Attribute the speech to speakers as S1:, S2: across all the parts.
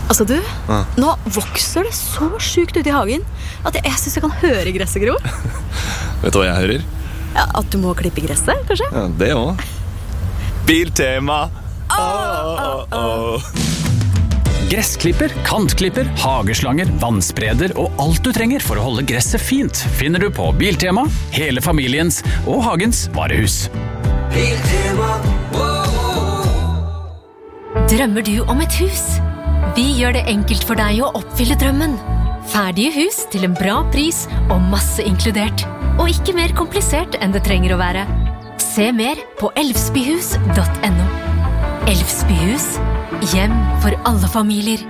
S1: Altså du, nå vokser det så sykt ute i hagen at jeg synes jeg kan høre gresset gro.
S2: Vet du hva jeg hører?
S1: Ja, at du må klippe gresset, kanskje?
S2: Ja, det også. Biltema!
S3: Gressklipper, kantklipper, hageslanger, vannspreder og alt du trenger for å holde gresset fint finner du på Biltema, hele familiens og hagens varehus.
S4: Biltema.
S5: Drømmer du om et hus? Vi gjør det enkelt for deg å oppfylle drømmen. Ferdige hus til en bra pris og masse inkludert. Og ikke mer komplisert enn det trenger å være. Se mer på elvsbyhus.no. Elvsbyhus, hjem for alle familier.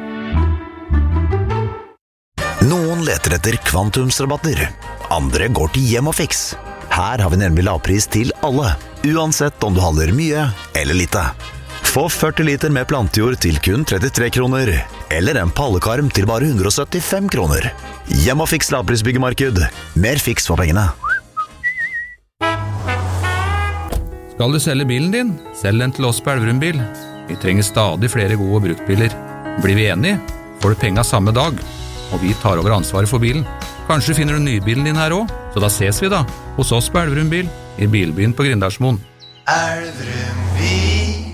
S6: Noen leter etter kvantumsrabatter. Andre går til Hjem og Fix. Her har vi nemlig lavpris til alle, uansett om du handler mye eller lite. Få 40 liter med plantejord til kun 33 kroner, eller en pallekarm til bare 175 kroner. Hjem og Fix lavprisbyggemarked. Mer fiks for pengene.
S7: Skal du selge bilen din? Selg den til oss på Elverum Bil. Vi trenger stadig flere gode bruktbiler. Blir vi enige, får du penga samme dag, og vi tar over ansvaret for bilen. Kanskje finner du nybilen din her også, så da ses vi da, hos oss på Elverum Bil, i Bilbyen på Grindalsmoen.
S4: Elverum Bil.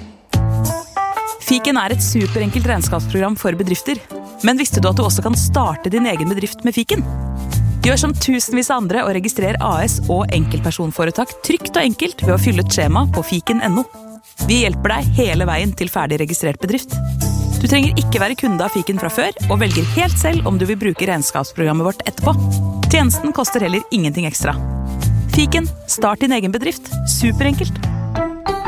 S8: Fiken et superenkelt regnskapsprogram for bedrifter. Men visste du at du også kan starte din egen bedrift med Fiken? Gjør som tusenvis av andre og registrer AS og enkeltpersonforetak trygt og enkelt ved å fylle et skjema på fiken.no. Vi hjelper deg hele veien til ferdig registrert bedrift. Du trenger ikke være kunde av Fiken fra før, og velger helt selv om du vil bruke regnskapsprogrammet vårt etterpå. Tjenesten koster heller ingenting ekstra. Fiken, start din egen bedrift. Superenkelt.